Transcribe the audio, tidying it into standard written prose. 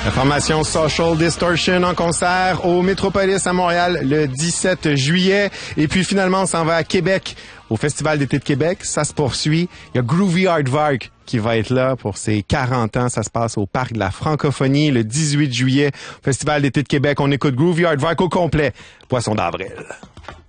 La formation Social Distortion en concert au Métropolis à Montréal le 17 juillet. Et puis finalement, on s'en va à Québec, au Festival d'été de Québec. Ça se poursuit. Il y a Groovy Aardvark qui va être là pour ses 40 ans. Ça se passe au Parc de la Francophonie le 18 juillet. Festival d'été de Québec, on écoute Groovy Aardvark au complet. Poisson d'avril.